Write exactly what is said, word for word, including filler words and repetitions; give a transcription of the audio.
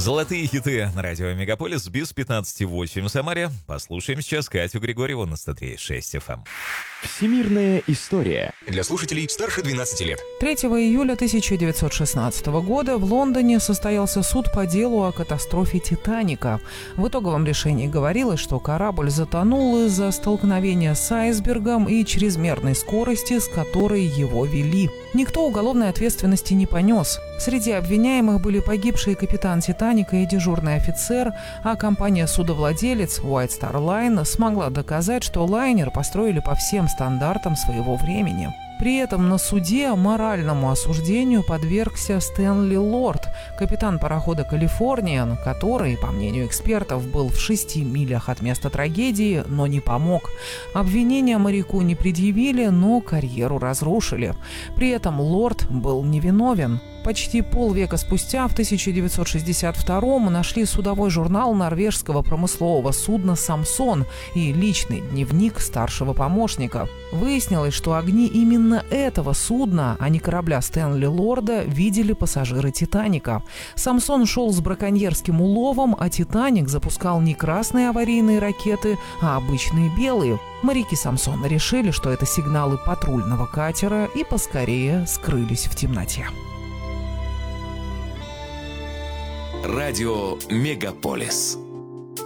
Золотые хиты на радио Мегаполис, без пятнадцати восемь в Самаре. Послушаем сейчас Катю Григорьеву на сто три и шесть эф эм. Всемирная история. Для слушателей старше двенадцати лет. третьего июля тысяча девятьсот шестнадцатого года в Лондоне состоялся суд по делу о катастрофе «Титаника». В итоговом решении говорилось, что корабль затонул из-за столкновения с айсбергом и чрезмерной скорости, с которой его вели. Никто уголовной ответственности не понес. Среди обвиняемых были погибший капитан «Титаника» и дежурный офицер, а компания-судовладелец White Star Line смогла доказать, что лайнер построили по всем стандартам своего времени. При этом на суде моральному осуждению подвергся Стэнли Лорд, капитан парохода «Калифорниан», который, по мнению экспертов, был в шести милях от места трагедии, но не помог. Обвинения моряку не предъявили, но карьеру разрушили. При этом Лорд был невиновен. Почти полвека спустя, в тысяча девятьсот шестьдесят втором, нашли судовой журнал норвежского промыслового судна «Самсон» и личный дневник старшего помощника. Выяснилось, что огни именно этого судна, а не корабля Стэнли Лорда, видели пассажиры «Титаника». «Самсон» шел с браконьерским уловом, а «Титаник» запускал не красные аварийные ракеты, а обычные белые. Моряки «Самсона» решили, что это сигналы патрульного катера, и поскорее скрылись в темноте. Радио Мегаполис.